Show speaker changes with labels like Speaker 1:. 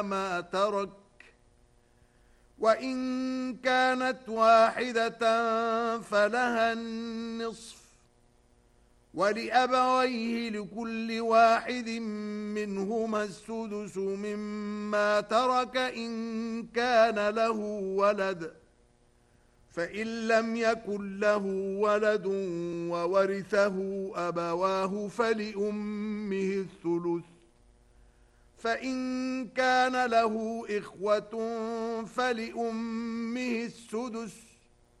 Speaker 1: ما ترك، وإن كانت واحدة فلها النصف، ولأبويه لكل واحد منهما السدس مما ترك إن كان له ولد، فإن لم يكن له ولد وورثه أبواه فلأمه الثلث، فإن كان له إخوة فلأمه السدس،